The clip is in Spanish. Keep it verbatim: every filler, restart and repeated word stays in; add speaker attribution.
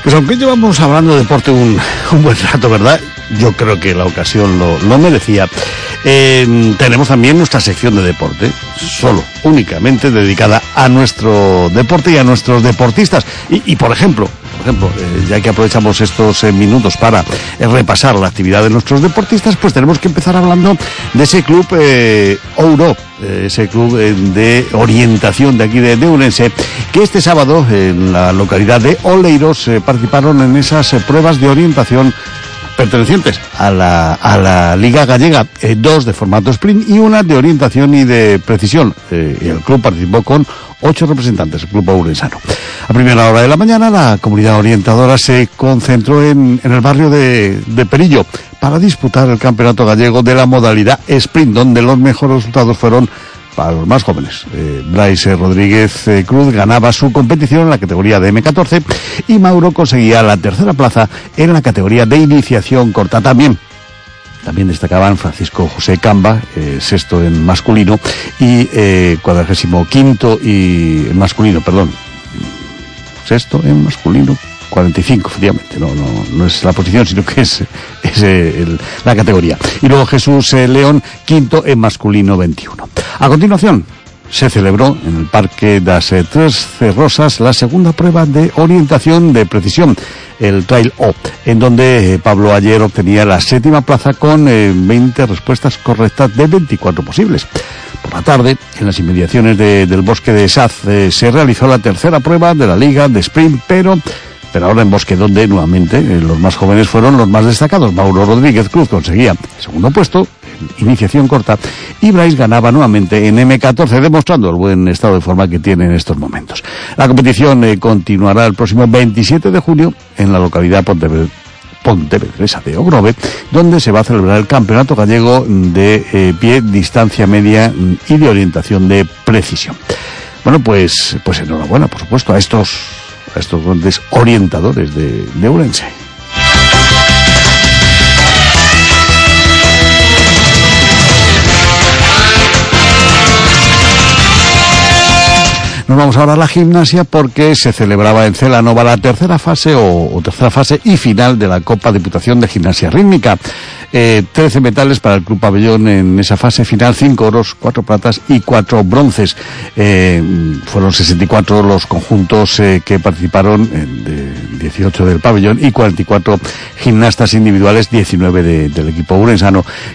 Speaker 1: Pues aunque llevamos hablando de deporte un, un buen rato, ¿verdad? Yo creo que la ocasión lo, lo merecía. Eh, tenemos también nuestra sección de deporte, solo, únicamente dedicada a nuestro deporte y a nuestros deportistas. Y, y por ejemplo, por ejemplo, eh, ya que aprovechamos estos eh, minutos para eh, repasar la actividad de nuestros deportistas, pues tenemos que empezar hablando de ese club eh, Ouro, eh, ese club eh, de orientación de aquí de, de Ourense, que este sábado en la localidad de Oleiros eh, participaron en esas eh, pruebas de orientación pertenecientes a la, a la Liga Gallega, eh, dos de formato sprint y una de orientación y de precisión. Eh, y el club participó con ocho representantes, el club ourensano. A primera hora de la mañana, la comunidad orientadora se concentró en, en el barrio de, de Perillo para disputar el campeonato gallego de la modalidad sprint, donde los mejores resultados fueron para los más jóvenes. Eh, Bryce Rodríguez eh, Cruz ganaba su competición en la categoría de eme catorce y Mauro conseguía la tercera plaza en la categoría de iniciación corta. También También destacaban Francisco José Camba, eh, sexto en masculino, y eh, cuadragésimo quinto y en masculino, perdón, sexto en masculino, cuarenta y cinco, efectivamente, no, no, no es la posición, sino que es, es el, la categoría. Y luego Jesús eh, León, quinto en masculino, veintiuno. A continuación, se celebró en el Parque das eh, Tres Rosas la segunda prueba de orientación de precisión, el Trail O, en donde eh, Pablo Ayer obtenía la séptima plaza con eh, veinte respuestas correctas de veinticuatro posibles. Por la tarde, en las inmediaciones de, del bosque de Saz, eh, se realizó la tercera prueba de la Liga de Sprint, pero... pero ahora en bosque, donde nuevamente eh, los más jóvenes fueron los más destacados. Mauro Rodríguez Cruz conseguía el segundo puesto en iniciación corta y Bryce ganaba nuevamente en eme catorce, demostrando el buen estado de forma que tiene en estos momentos. La competición eh, continuará el próximo veintisiete de junio en la localidad Pontevedra, pontevedresa de Ogrove, donde se va a celebrar el campeonato gallego de eh, pie, distancia media y de orientación de precisión. Bueno, pues, pues enhorabuena, por supuesto, a estos a estos grandes orientadores de, de Ourense. Nos vamos ahora a la gimnasia porque se celebraba en Celanova la tercera fase o, o tercera fase y final de la Copa Diputación de Gimnasia Rítmica. Eh, trece metales para el Club Pabellón en esa fase final, cinco oros, cuatro platas y cuatro bronces. Eh, fueron sesenta y cuatro los conjuntos eh, que participaron, eh, de dieciocho del pabellón y cuarenta y cuatro gimnastas individuales, diecinueve de, del equipo ourensano,